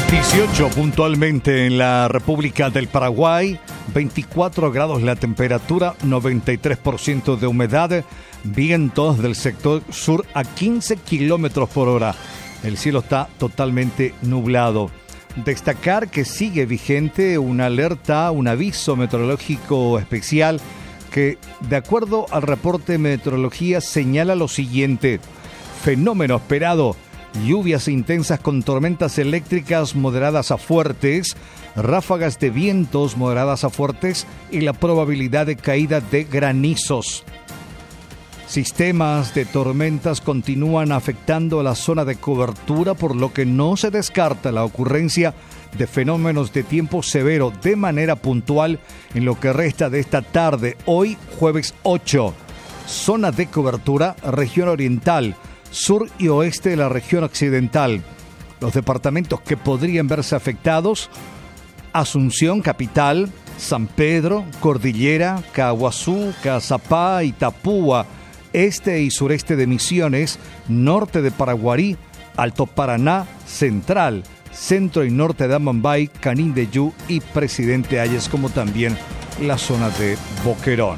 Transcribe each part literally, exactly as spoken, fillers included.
dieciocho puntualmente en la República del Paraguay, veinticuatro grados la temperatura, noventa y tres por ciento de humedad, vientos del sector sur a quince kilómetros por hora. El cielo está totalmente nublado. Destacar que sigue vigente una alerta, un aviso meteorológico especial que, de acuerdo al reporte de meteorología, señala lo siguiente: fenómeno esperado. Lluvias intensas con tormentas eléctricas moderadas a fuertes, ráfagas de vientos moderadas a fuertes y la probabilidad de caída de granizos. Sistemas de tormentas continúan afectando la zona de cobertura, por lo que no se descarta la ocurrencia de fenómenos de tiempo severo de manera puntual en lo que resta de esta tarde, hoy jueves ocho. Zona de cobertura, región oriental, sur y oeste de la región occidental. Los departamentos que podrían verse afectados: Asunción, capital; San Pedro, Cordillera, Caaguazú, Cazapá, Itapúa, este y sureste de Misiones, norte de Paraguarí, Alto Paraná, central, centro y norte de Amambay, Canindeyú y Presidente Hayes, como también la zona de Boquerón.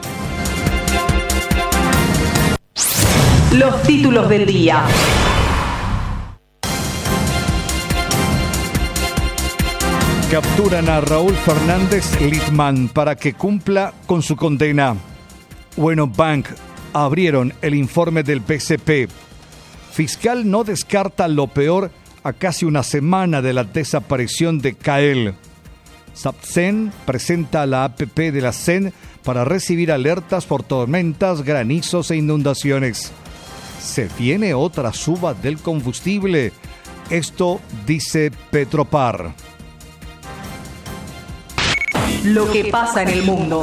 Los títulos del día. Capturan a Raúl Fernández Littman para que cumpla con su condena. Bueno Bank abrieron el informe del B C P. Fiscal no descarta lo peor a casi una semana de la desaparición de Cael. SAPCEN presenta la A P P de la C E N para recibir alertas por tormentas, granizos e inundaciones. Se viene otra suba del combustible. Esto dice Petropar. Lo que pasa en el mundo.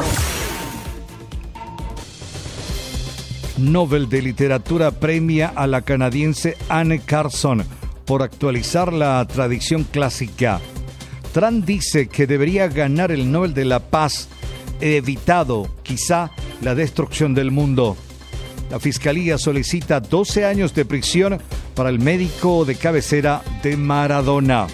Nobel de Literatura premia a la canadiense Anne Carson por actualizar la tradición clásica. Trump dice que debería ganar el Nobel de la Paz, evitado quizá la destrucción del mundo. La Fiscalía solicita doce años de prisión para el médico de cabecera de Maradona.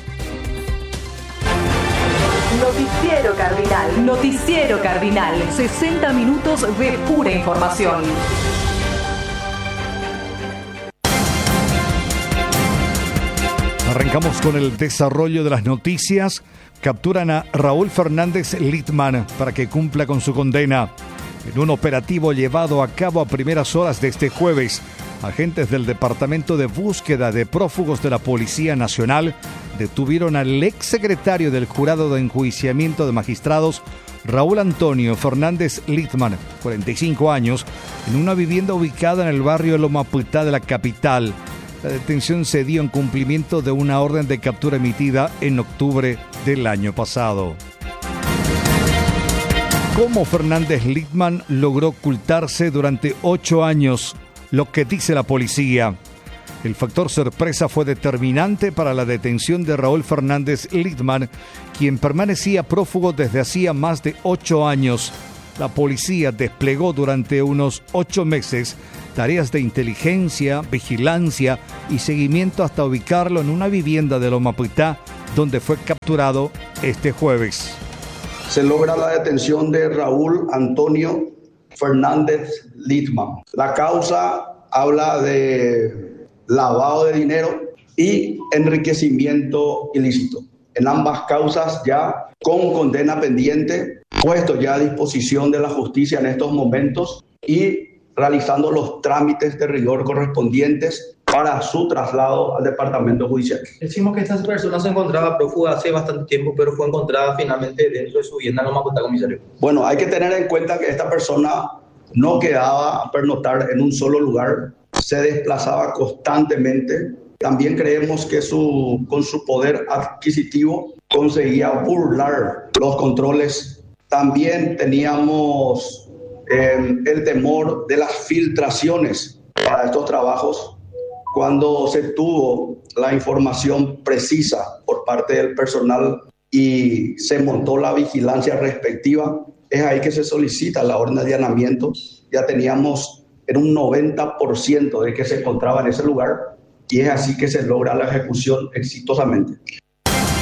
Noticiero Cardinal. Noticiero Cardinal. sesenta minutos de pura información. Arrancamos con el desarrollo de las noticias. Capturan a Raúl Fernández Littman para que cumpla con su condena. En un operativo llevado a cabo a primeras horas de este jueves, agentes del Departamento de Búsqueda de Prófugos de la Policía Nacional detuvieron al exsecretario del Jurado de Enjuiciamiento de Magistrados, Raúl Antonio Fernández Littman, cuarenta y cinco años, en una vivienda ubicada en el barrio Loma Putá de la capital. La detención se dio en cumplimiento de una orden de captura emitida en octubre del año pasado. ¿Cómo Fernández Littman logró ocultarse durante ocho años? Lo que dice la policía. El factor sorpresa fue determinante para la detención de Raúl Fernández Littman, quien permanecía prófugo desde hacía más de ocho años. La policía desplegó durante unos ocho meses tareas de inteligencia, vigilancia y seguimiento hasta ubicarlo en una vivienda de Loma Putá, donde fue capturado este jueves. Se logra la detención de Raúl Antonio Fernández Littman. La causa habla de lavado de dinero y enriquecimiento ilícito. En ambas causas ya con condena pendiente, puesto ya a disposición de la justicia en estos momentos y realizando los trámites de rigor correspondientes para su traslado al departamento judicial. Decimos que esta persona se encontraba prófuga hace bastante tiempo, pero fue encontrada finalmente dentro de su vivienda en Loma Putá, comisario. Bueno, hay que tener en cuenta que esta persona no quedaba a pernoctar en un solo lugar, se desplazaba constantemente. También creemos que su, con su poder adquisitivo conseguía burlar los controles. También teníamos eh, el temor de las filtraciones para estos trabajos. Cuando se tuvo la información precisa por parte del personal y se montó la vigilancia respectiva, es ahí que se solicita la orden de allanamiento. Ya teníamos en un noventa por ciento de que se encontraba en ese lugar y es así que se logra la ejecución exitosamente.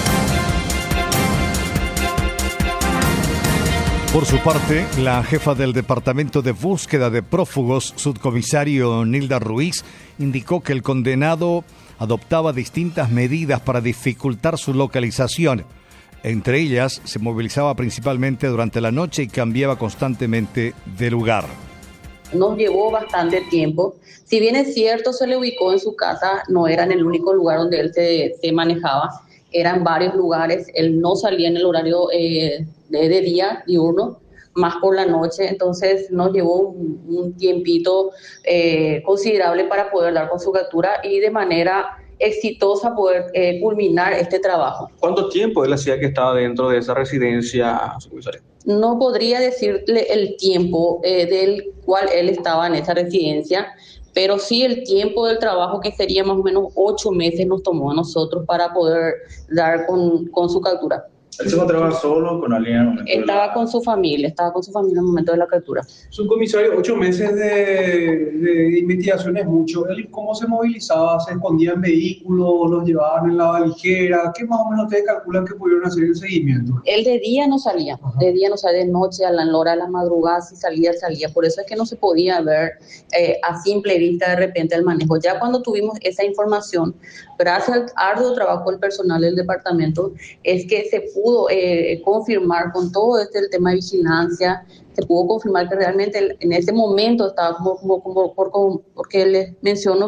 Por su parte, la jefa del Departamento de Búsqueda de Prófugos, subcomisario Nilda Ruiz, indicó que el condenado adoptaba distintas medidas para dificultar su localización. Entre ellas, se movilizaba principalmente durante la noche y cambiaba constantemente de lugar. Nos llevó bastante tiempo. Si bien es cierto, se le ubicó en su casa, no era en el único lugar donde él se, se manejaba, eran varios lugares. Él no salía en el horario eh, de, de día, diurno, más por la noche. Entonces nos llevó un, un tiempito eh, considerable para poder dar con su captura y de manera exitosa poder eh, culminar este trabajo. ¿Cuánto tiempo él hacía que estaba dentro de esa residencia, subcomisario? No podría decirle el tiempo eh, del cual él estaba en esa residencia, pero sí el tiempo del trabajo, que sería más o menos ocho meses, nos tomó a nosotros para poder dar con, con su captura. ¿Él se encontraba solo con alguien en el momento? Estaba la... con su familia, estaba con su familia en el momento de la captura. Subcomisario, ocho meses de, de investigación es mucho. ¿Él cómo se movilizaba? ¿Se escondía en vehículos? ¿Los llevaban en la valijera? ¿Qué más o menos ustedes calculan que pudieron hacer el seguimiento? Él de día no salía, Ajá. de día no salía, de noche, a la hora de la madrugada, si salía, salía. Por eso es que no se podía ver eh, a simple vista de repente el manejo. Ya cuando tuvimos esa información, gracias al arduo trabajo del personal del departamento, es que se pudo eh, confirmar con todo este el tema de vigilancia, se pudo confirmar que realmente en ese momento estaba como, como, como por, como porque les menciono